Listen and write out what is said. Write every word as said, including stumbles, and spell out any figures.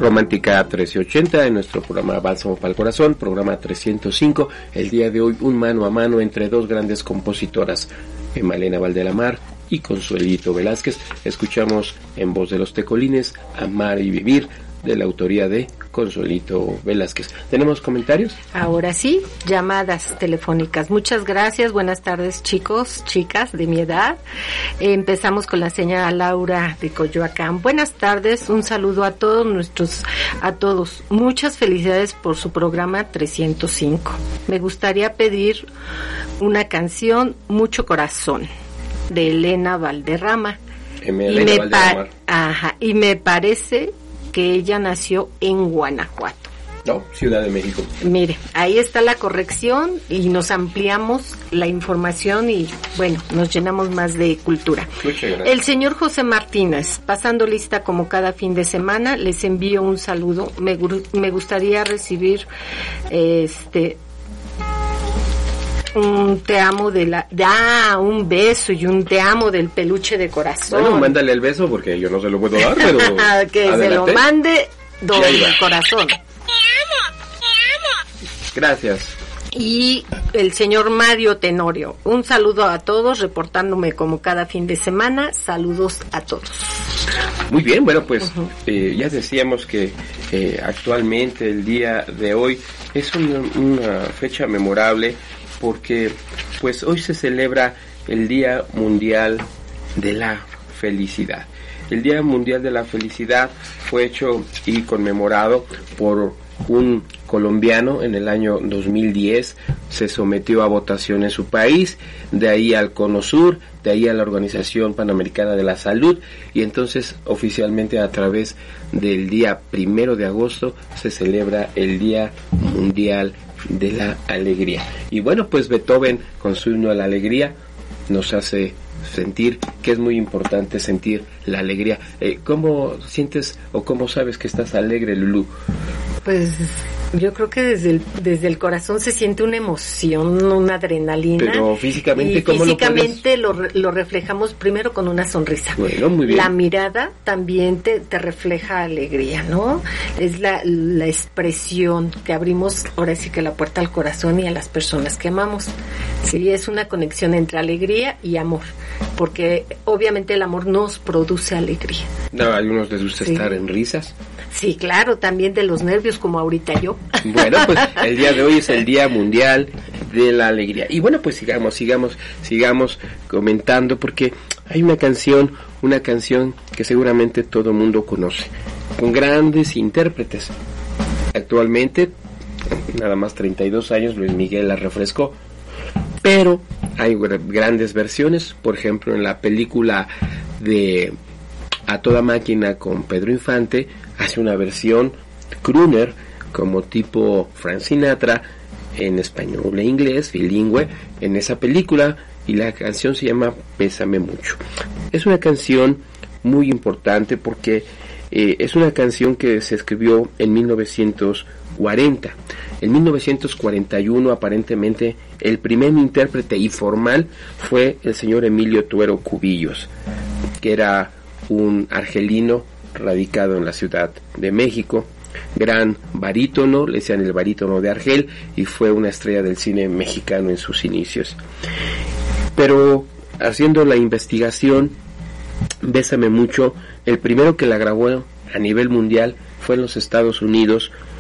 Romántica trece ochenta, en nuestro programa Bálsamo para el Corazón, programa trescientos cinco. El día de hoy, un mano a mano entre dos grandes compositoras, Malena Valdelamar y Consuelito Velázquez. Escuchamos en voz de los Tecolines Amar y Vivir, de la autoría de Consuelito Velázquez. ¿Tenemos comentarios? Ahora sí, llamadas telefónicas. Muchas gracias, buenas tardes chicos, chicas de mi edad. Eh, empezamos con la señora Laura de Coyoacán. Buenas tardes, un saludo a todos nuestros, a todos. Muchas felicidades por su programa trescientos cinco. Me gustaría pedir una canción, Mucho Corazón, de Elena Valderrama. M. Y Elena me Valderrama. pa- Ajá, y me parece que ella nació en Guanajuato. No, Ciudad de México. Mire, ahí está la corrección y nos ampliamos la información y, bueno, nos llenamos más de cultura. Muchas gracias. El señor José Martínez, pasando lista como cada fin de semana, les envío un saludo. Me, gu- me gustaría recibir este un te amo de la de, ah, un beso y un te amo del peluche de corazón. Bueno, mándale el beso porque yo no se lo puedo dar, pero que adelante. se lo mande don Ahí va. corazón. Gracias. Y el señor Mario Tenorio, un saludo a todos, reportándome como cada fin de semana. Saludos a todos. Muy bien, bueno, pues Uh-huh. eh, ya decíamos que eh, actualmente el día de hoy es una, una fecha memorable porque pues hoy se celebra el Día Mundial de la Felicidad. El Día Mundial de la Felicidad fue hecho y conmemorado por un colombiano en el año dos mil diez. Se sometió a votación en su país, de ahí al Cono Sur, de ahí a la Organización Panamericana de la Salud, y entonces oficialmente a través del día primero de agosto se celebra el Día Mundial de la Alegría. Y bueno, pues Beethoven con su himno a la alegría nos hace sentir que es muy importante sentir la alegría. Eh, ¿Cómo sientes o cómo sabes que estás alegre, Lulú? Pues yo creo que desde el, desde el corazón se siente una emoción, una adrenalina. Pero físicamente, y ¿cómo físicamente lo, lo, lo reflejamos primero con una sonrisa. Bueno, muy bien. La mirada también te, te refleja alegría, ¿no? Es la, la expresión que abrimos ahora sí que la puerta al corazón y a las personas que amamos. Sí, es una conexión entre alegría y amor, porque obviamente el amor nos produce alegría. No, a algunos les gusta Sí. estar en risas. Sí, claro, también de los nervios, como ahorita yo. Bueno, pues el día de hoy es el Día Mundial de la Alegría. Y bueno, pues sigamos, sigamos, sigamos comentando, porque hay una canción, una canción que seguramente todo mundo conoce, con grandes intérpretes. Actualmente, nada más treinta y dos años, Luis Miguel la refrescó, pero hay grandes versiones. Por ejemplo, en la película de A Toda Máquina con Pedro Infante, hace una versión crooner como tipo Frank Sinatra en español e inglés, bilingüe, en esa película, y la canción se llama Bésame Mucho. Es una canción muy importante porque eh, es una canción que se escribió en mil novecientos cuarenta. En mil novecientos cuarenta y uno, aparentemente, el primer intérprete y formal fue el señor Emilio Tuero Cubillos, que era un argelino radicado en la Ciudad de México, gran barítono, le decían el barítono de Argel, y fue una estrella del cine mexicano en sus inicios. Pero haciendo la investigación, Bésame Mucho, el primero que la grabó a nivel mundial fue en los Estados Unidos,